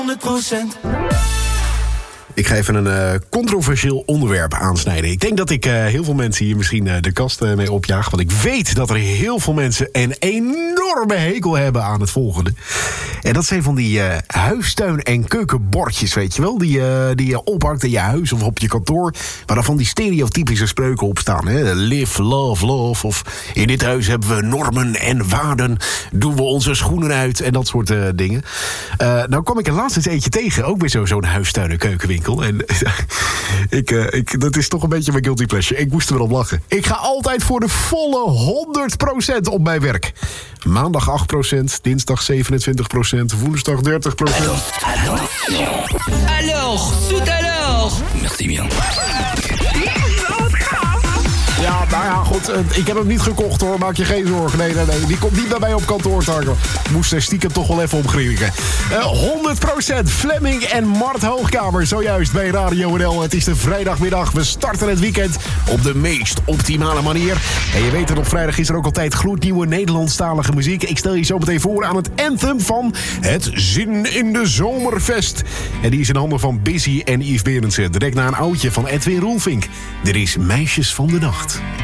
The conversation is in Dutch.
Ik ga even een controversieel onderwerp aansnijden. Ik denk dat ik heel veel mensen hier misschien de kast mee opjaag. Want ik weet dat er heel veel mensen een enorme hekel hebben aan het volgende. En dat zijn van die huistuin- en keukenbordjes, weet je wel? Die je ophangt in je huis of op je kantoor. Waar dan van die stereotypische spreuken op staan. Hè? Live, love, love. Of in dit huis hebben we normen en waarden. Doen we onze schoenen uit en dat soort dingen. Nou kwam ik er laatst eens eentje tegen. Ook weer zo'n huistuin- en keukenwinkel. En dat is toch een beetje mijn guilty pleasure. Ik moest er wel op lachen. Ik ga altijd voor de volle 100% op mijn werk. Maandag 8%, dinsdag 27%, woensdag 30%. Alors, tout à l'heure. Merci bien. Ja, nou ja, goed. Ik heb hem niet gekocht, hoor. Maak je geen zorgen. Nee. Die komt niet bij mij op kantoor te hangen. Moest er stiekem toch wel even omgrinniken. 100% Flemming en Mart Hoogkamer. Zojuist bij Radio NL. Het is de vrijdagmiddag. We starten het weekend op de meest optimale manier. En je weet het, op vrijdag is er ook altijd gloednieuwe Nederlandstalige muziek. Ik stel je zo meteen voor aan het anthem van het Zin in de Zomerfest. En die is in handen van Busy en Yves Berendsen. Direct na een oudje van Edwin Roelvink. Er is Meisjes van de Nacht.